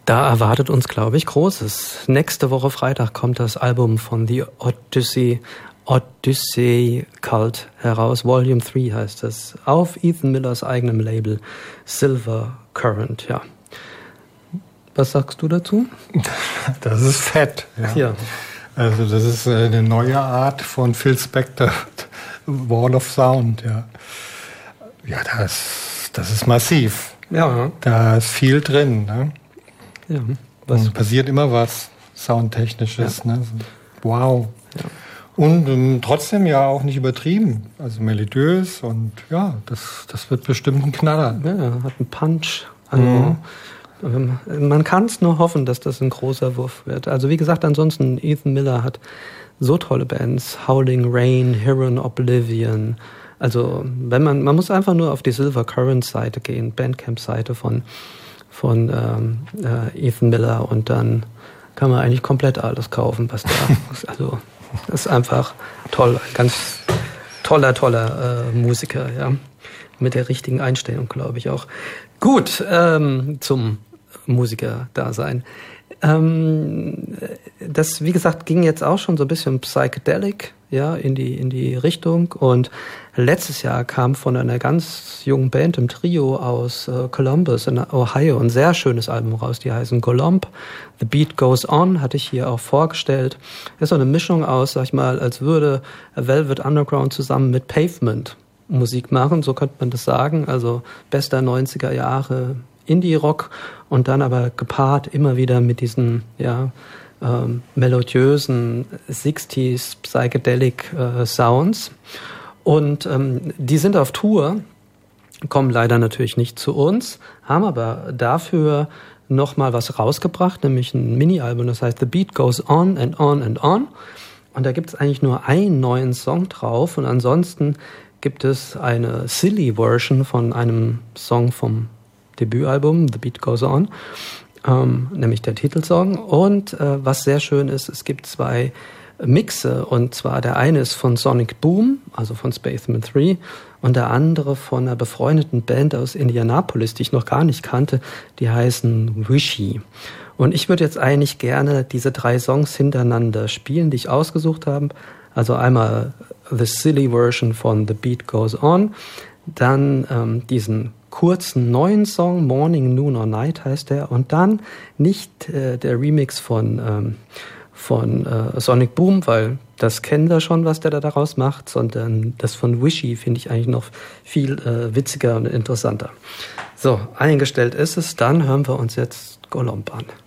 Da erwartet uns, glaube ich, Großes. Nächste Woche Freitag kommt das Album von The Odyssey Cult heraus. Volume 3 heißt es. Auf Ethan Millers eigenem Label Silver Current, ja. Was sagst du dazu? Das ist fett. Ja. Also das ist eine neue Art von Phil Spector, Wall of Sound. Ja, das ist massiv. Ja. Da ist viel drin. Ne? Ja. Und passiert immer was Soundtechnisches. Ja. Ne? Wow. Ja. Und trotzdem ja auch nicht übertrieben. Also melodiös und ja, das wird bestimmt ein Knaller. Ja, hat einen Punch. Also man kann es nur hoffen, dass das ein großer Wurf wird. Also wie gesagt, ansonsten Ethan Miller hat so tolle Bands. Howling Rain, Heron Oblivion. Also wenn man muss einfach nur auf die Silver Current Seite gehen, Bandcamp-Seite von Ethan Miller, und dann kann man eigentlich komplett alles kaufen, was da also das ist einfach toll, ein ganz toller Musiker, ja, mit der richtigen Einstellung, glaube ich auch. Gut, zum Musiker-Dasein. Das, wie gesagt, ging jetzt auch schon so ein bisschen psychedelic, ja, in die Richtung. Und letztes Jahr kam von einer ganz jungen Band im Trio aus Columbus in Ohio ein sehr schönes Album raus. Die heißen Golomb. The Beat Goes On, hatte ich hier auch vorgestellt. Das ist so eine Mischung aus, sag ich mal, als würde Velvet Underground zusammen mit Pavement Musik machen, so könnte man das sagen. Also bester 90er Jahre Indie-Rock und dann aber gepaart immer wieder mit diesen melodiösen 60s Psychedelic Sounds. Und die sind auf Tour, kommen leider natürlich nicht zu uns, haben aber dafür nochmal was rausgebracht, nämlich ein Mini-Album, das heißt The Beat Goes On and On and On. Und da gibt es eigentlich nur einen neuen Song drauf und ansonsten gibt es eine Silly-Version von einem Song vom Debütalbum, The Beat Goes On, nämlich der Titelsong. Und was sehr schön ist, es gibt 2 Mixe, und zwar der eine ist von Sonic Boom, also von Spaceman 3, und der andere von einer befreundeten Band aus Indianapolis, die ich noch gar nicht kannte, die heißen Wishy. Und ich würde jetzt eigentlich gerne diese 3 Songs hintereinander spielen, die ich ausgesucht habe. Also einmal The Silly Version von The Beat Goes On, dann diesen kurzen neuen Song, Morning, Noon or Night heißt der, und dann nicht der Remix von Sonic Boom, weil das kennen wir schon, was der da daraus macht, sondern das von Wishy finde ich eigentlich noch viel witziger und interessanter. So, eingestellt ist es, dann hören wir uns jetzt Golomb an.